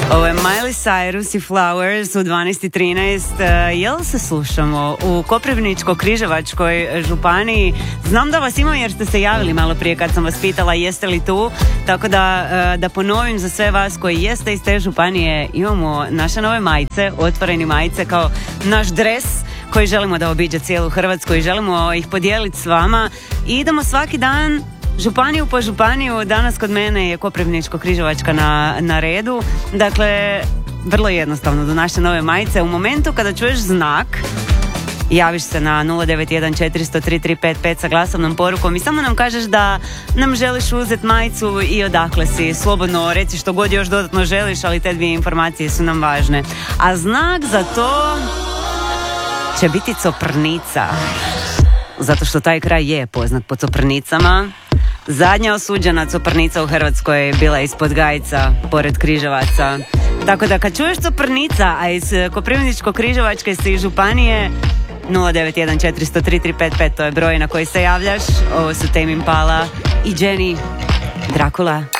Ovo je Miley Cyrus i Flowers u 12:13. Jel se slušamo u Koprivničko-križevačkoj županiji? Znam da vas ima jer ste se javili malo prije kad sam vas pitala jeste li tu, tako da ponovim za sve vas koji jeste iz te županije, imamo naše nove majice, otvoreni majice kao naš dres koji želimo da obiđe cijelu Hrvatsku i želimo ih podijeliti s vama i idemo svaki dan županiju po županiju. Danas kod mene je Koprivničko-križevačka na redu. Dakle, vrlo jednostavno do naše nove majice. U momentu kada čuješ znak, javiš se na 091 400 3355 sa glasovnom porukom i samo nam kažeš da nam želiš uzeti majicu i odakle si. Slobodno reci što god još dodatno želiš, ali te dvije informacije su nam važne. A znak za to će biti Coprnica. Zato što taj kraj je poznat po Coprnicama. Zadnja osuđena Coprnica u Hrvatskoj je bila ispod Gajca, pored Križevaca. Tako da kad čuješ Coprnica, a iz Koprivničko-križevačke si županije, 091 400 3355, to je broj na koji se javljaš. Ovo su Tame Impala i Jenny Dracula.